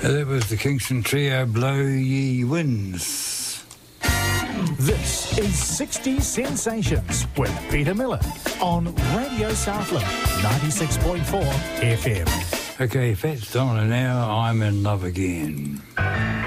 That was the Kingston Trio, Blow Ye Winds. This is 60 Sensations with Peter Miller on Radio Southland 96.4 FM. Okay, Fats Domino now, I'm in love again.